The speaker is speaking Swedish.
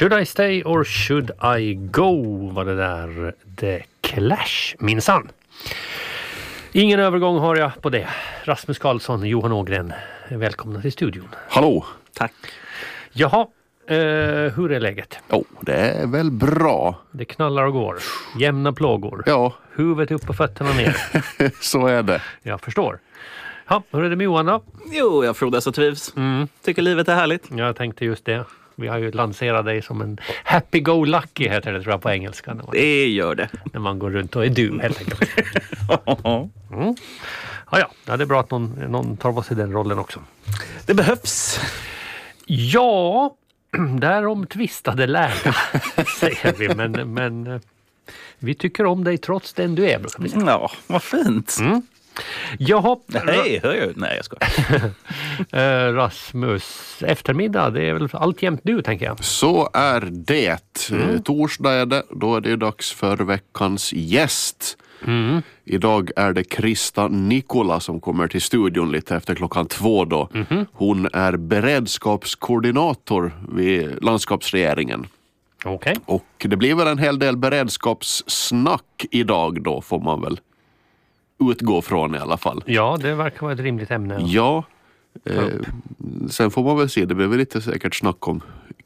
Should I stay or should I go var det där The Clash, minsann. Ingen övergång har jag på det. Rasmus Karlsson, Johan Ågren, välkomna till studion. Hallå. Tack. Jaha, hur är läget? Det är väl bra. Det knallar och går. Jämna plågor. Ja. Huvudet upp och fötterna ner. Så är det. Jag förstår. Ja, hur är det med Johan då? Jo, jag frodas och trivs. Tycker livet är härligt. Jag tänkte just det. Vi har ju lanserat dig som en happy-go-lucky heter det tror jag på engelska. Det gör det. När man går runt och är du helt enkelt. Ja, det är bra att någon tar på sig den rollen också. Det behövs. Ja, därom tvistade lärda säger vi. Men vi tycker om dig trots den du är. Brukar vi säga. Ja, vad fint. Jaha. Nej, jag ska. Rasmus, eftermiddag, det är väl alltjämt du tänker jag. Så är det. Torsdag är det. Då är det dags för veckans gäst. Idag är det Krista Nikola som kommer till studion lite efter 2:00 då. Hon är beredskapskoordinator vid landskapsregeringen. Okej. Och det blir väl en hel del beredskapssnack idag då får man väl utgå från i alla fall. Ja, det verkar vara ett rimligt ämne. Ja, sen får man väl se, det blir väl lite säkert snack om